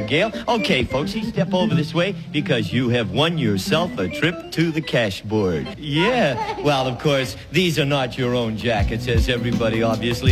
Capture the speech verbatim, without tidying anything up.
Gail. Okay, folks, you step over this way because you have won yourself a trip to the cash board. Yeah. Well, of course, these are not your own jackets, as everybody obviously